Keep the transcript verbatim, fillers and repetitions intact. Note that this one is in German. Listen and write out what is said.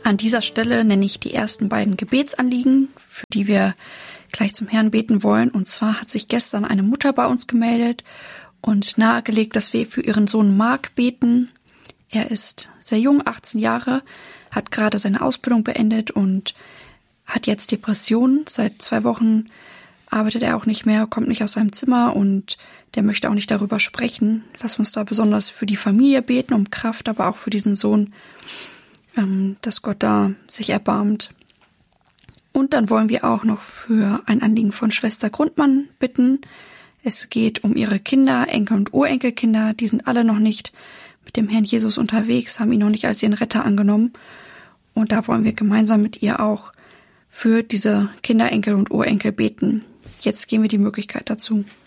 An dieser Stelle nenne ich die ersten beiden Gebetsanliegen, für die wir gleich zum Herrn beten wollen. Und zwar hat sich gestern eine Mutter bei uns gemeldet und nahegelegt, dass wir für ihren Sohn Marc beten. Er ist sehr jung, achtzehn Jahre, hat gerade seine Ausbildung beendet und hat jetzt Depressionen. Seit zwei Wochen arbeitet er auch nicht mehr, kommt nicht aus seinem Zimmer und der möchte auch nicht darüber sprechen. Lass uns da besonders für die Familie beten, um Kraft, aber auch für diesen Sohn, dass Gott da sich erbarmt. Und dann wollen wir auch noch für ein Anliegen von Schwester Grundmann bitten. Es geht um ihre Kinder, Enkel und Urenkelkinder. Die sind alle noch nicht mit dem Herrn Jesus unterwegs, haben ihn noch nicht als ihren Retter angenommen. Und da wollen wir gemeinsam mit ihr auch für diese Kinder, Enkel und Urenkel beten. Jetzt geben wir die Möglichkeit dazu.